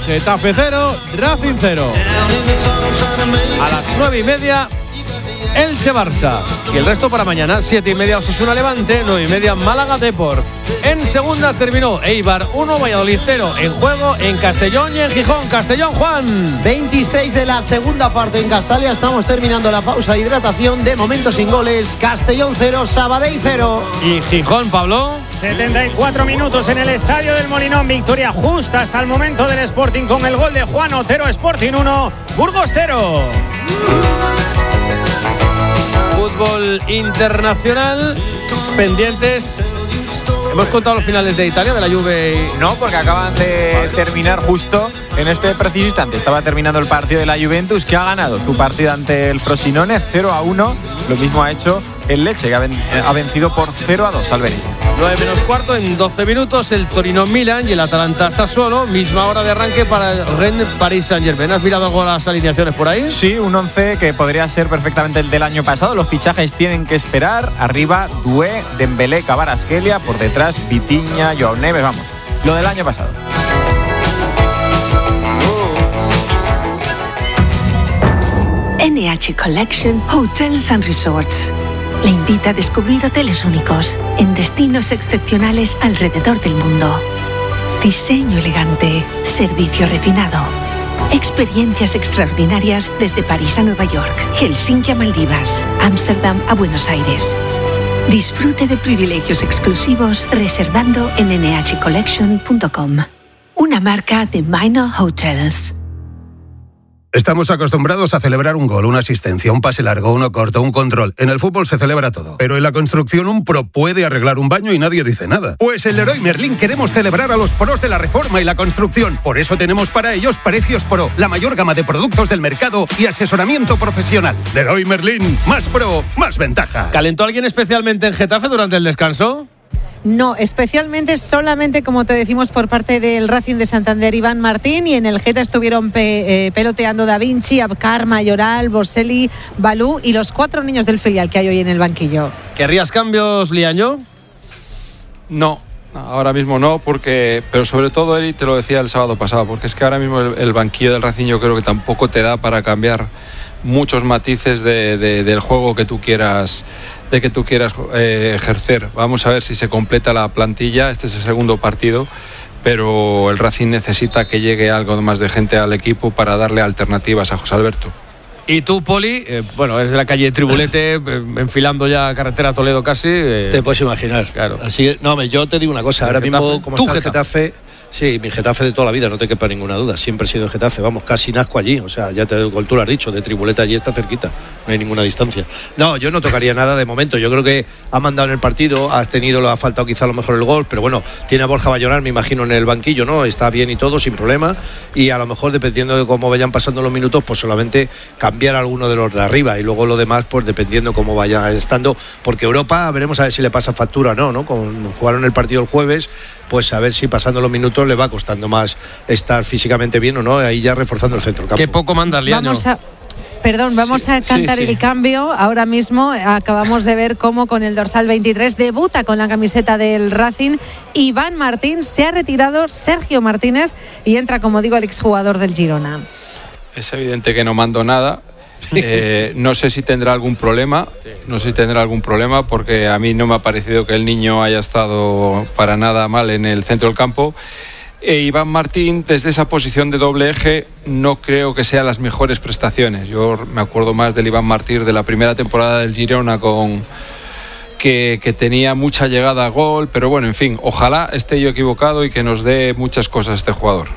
Getafe 0, Racing 0. A las 9:30, Elche-Barça. Y el resto para mañana, 7:30, Osasuna Levante, 9:30, Málaga Depor. En segunda terminó Eibar 1, Valladolid 0. En juego en Castellón y en Gijón. Castellón, Juan. 26 de la segunda parte en Castalia. Estamos terminando la pausa de hidratación. De momento sin goles. Castellón 0, Sabadell 0. Y Gijón, Pablo. 74 minutos en el Estadio del Molinón. Victoria justa hasta el momento del Sporting con el gol de Juan Otero. Sporting 1, Burgos 0. Fútbol internacional. Pendientes. ¿Hemos contado los finales de Italia, de la Juve? No, porque acaban de terminar justo en este preciso instante. Estaba terminando el partido de la Juventus, que ha ganado su partido ante el Frosinone 0-1. Lo mismo ha hecho el Lecce, que ha vencido por 0-2 al Benito. 9:15, en 12 minutos, el Torino-Milan y el Atalanta-Sassuolo. Misma hora de arranque para el Rennes-Paris-Saint-Germain. ¿Has mirado algo las alineaciones por ahí? Sí, un 11 que podría ser perfectamente el del año pasado. Los fichajes tienen que esperar. Arriba, Doué, Dembélé, Kvaratskhelia. Por detrás, Vitinha, Joao Neves. Vamos, lo del año pasado. NH Collection Hotels and Resorts le invita a descubrir hoteles únicos en destinos excepcionales alrededor del mundo. Diseño elegante, servicio refinado, experiencias extraordinarias desde París a Nueva York, Helsinki a Maldivas, Ámsterdam a Buenos Aires. Disfrute de privilegios exclusivos reservando en nhcollection.com. Una marca de Minor Hotels. Estamos acostumbrados a celebrar un gol, una asistencia, un pase largo, uno corto, un control. En el fútbol se celebra todo. Pero en la construcción un pro puede arreglar un baño y nadie dice nada. Pues en Leroy Merlin queremos celebrar a los pros de la reforma y la construcción. Por eso tenemos para ellos Precios Pro, la mayor gama de productos del mercado y asesoramiento profesional. Leroy Merlin, más pro, más ventajas. ¿Calentó alguien especialmente en Getafe durante el descanso? No, especialmente, solamente como te decimos por parte del Racing de Santander, Iván Martín, y en el Geta estuvieron peloteando Da Vinci, Abkar, Mayoral, Boselli, Balú y los 4 niños del filial que hay hoy en el banquillo. ¿Querrías cambios, Liaño? No, ahora mismo no, pero sobre todo él, te lo decía el sábado pasado, porque es que ahora mismo el banquillo del Racing yo creo que tampoco te da para cambiar muchos matices del juego que tú quieras ejercer. Vamos a ver si se completa la plantilla. Este es el segundo partido, pero el Racing necesita que llegue algo más de gente al equipo para darle alternativas a José Alberto. Y tú, Poli, bueno, es de la calle Tribulete, enfilando ya carretera Toledo casi. Te puedes imaginar. Claro. Así, no, yo te digo una cosa, ahora mismo como está el Getafe, sí, mi Getafe de toda la vida, no te quepa ninguna duda, siempre he sido Getafe, vamos, casi nazco allí, o sea, ya tú lo has dicho, de Tribuleta allí está cerquita, no hay ninguna distancia. No, yo no tocaría nada de momento, yo creo que ha mandado en el partido, ha faltado quizá a lo mejor el gol, pero bueno, tiene a Borja Bayonar, me imagino, en el banquillo, ¿no? Está bien y todo, sin problema, y a lo mejor dependiendo de cómo vayan pasando los minutos, pues solamente cambiar alguno de los de arriba, y luego lo demás, pues dependiendo cómo vaya estando, porque Europa, veremos a ver si le pasa factura o no, ¿no? Jugaron el partido el jueves, pues a ver si pasando los minutos le va costando más estar físicamente bien o no, ahí ya reforzando el centro del campo. Qué poco manda Liaño. Vamos a cantar el cambio. Ahora mismo acabamos de ver cómo con el dorsal 23 debuta con la camiseta del Racing Iván Martín. Se ha retirado Sergio Martínez y entra, como digo, el exjugador del Girona. Es evidente que no mando nada. No sé si tendrá algún problema. No sé si tendrá algún problema, porque a mí no me ha parecido que el niño haya estado para nada mal en el centro del campo. Iván Martín, desde esa posición de doble eje, no creo que sean las mejores prestaciones. Yo me acuerdo más del Iván Martín de la primera temporada del Girona, que tenía mucha llegada a gol, pero bueno, en fin, ojalá esté yo equivocado y que nos dé muchas cosas este jugador.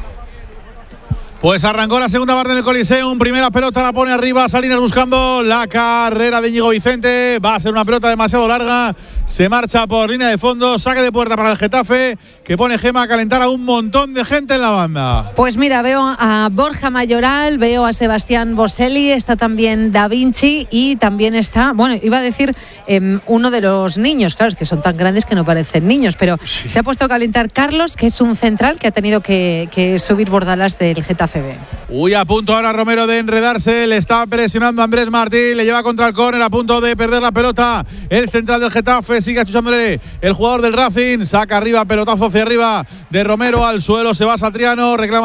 Pues arrancó la segunda parte del Coliseum. Primera pelota la pone arriba Salinas buscando la carrera de Íñigo Vicente. Va a ser una pelota demasiado larga. Se marcha por línea de fondo. Saque de puerta para el Getafe, que pone Gema a calentar a un montón de gente en la banda. Pues mira, veo a Borja Mayoral, veo a Sebastián Boselli, está también Da Vinci y también está, bueno, iba a decir uno de los niños. Claro, es que son tan grandes que no parecen niños, pero sí. Se ha puesto a calentar Carlos, que es un central que ha tenido que subir Bordalas del Getafe. Uy, a punto ahora Romero de enredarse, le está presionando a Andrés Martín, le lleva contra el córner, a punto de perder la pelota el central del Getafe, sigue achuchándole el jugador del Racing, saca arriba, pelotazo hacia arriba de Romero al suelo, se va Satriano, reclama